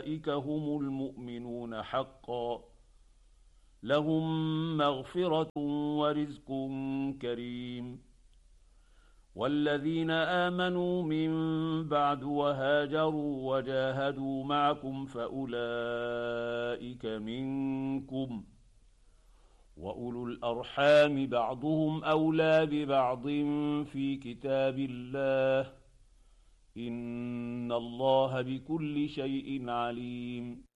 أولئك هم المؤمنون حقا لهم مغفرة ورزق كريم. والذين آمنوا من بعد وهاجروا وجاهدوا معكم فأولئك منكم، وأولو الأرحام بعضهم أولى ببعض في كتاب الله إن الله بكل شيء عليم.